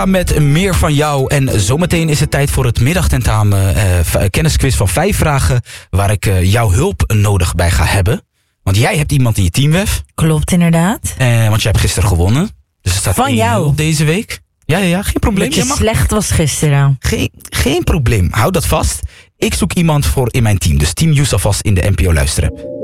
Met meer van jou. En zometeen is het tijd voor het middagtentamen kennisquiz van 5 vragen. Waar ik jouw hulp nodig bij ga hebben. Want jij hebt iemand in je team, Wef. Klopt, inderdaad. Want jij hebt gisteren gewonnen. Dus het staat van 1-0 jou op deze week. Ja, geen probleem. Dat je slecht was gisteren. Geen probleem. Hou dat vast. Ik zoek iemand voor in mijn team. Dus Team Youssef alvast in de NPO Luisterapp.